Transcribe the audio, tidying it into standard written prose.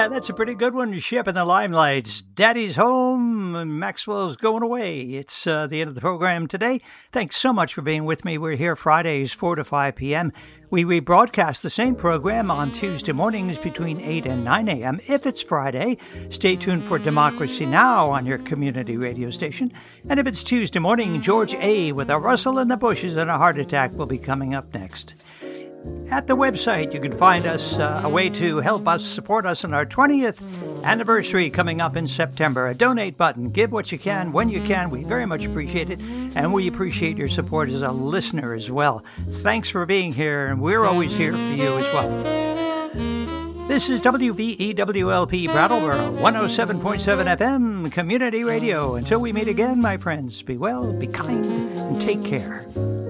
Yeah, that's a pretty good one. Ship in the Limelights. Daddy's home and Maxwell's going away. It's the end of the program today. Thanks so much for being with me. We're here Fridays, 4 to 5 p.m. We rebroadcast the same program on Tuesday mornings between 8 and 9 a.m. If it's Friday, stay tuned for Democracy Now! On your community radio station. And if it's Tuesday morning, George A. with a rustle in the bushes and a heart attack will be coming up next. At the website, you can find us a way to help us support us on our 20th anniversary coming up in September. A donate button. Give what you can, when you can. We very much appreciate it. And we appreciate your support as a listener as well. Thanks for being here, and we're always here for you as well. This is WVEWLP Brattleboro, 107.7 FM Community Radio. Until we meet again, my friends, be well, be kind, and take care.